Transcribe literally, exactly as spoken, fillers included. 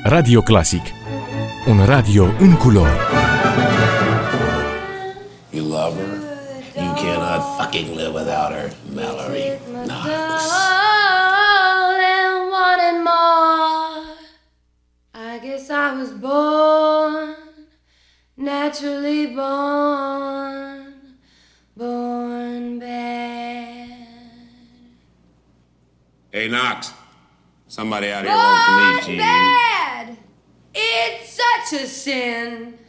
Radio Classic. Un radio în culori. You love her? You cannot fucking live without her, Mallory. Knox. And wanted more. I guess I was born, naturally born, born bad. Hey, Knox. Somebody out here wants to meet you. Born bad. It's such a sin.